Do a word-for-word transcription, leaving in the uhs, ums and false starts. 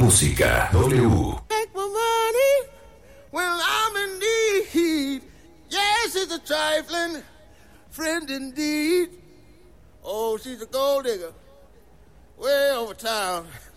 música. W. Make my money when I'm in need. Yes, it's a trifling friend indeed. Oh, she's a gold digger way over town.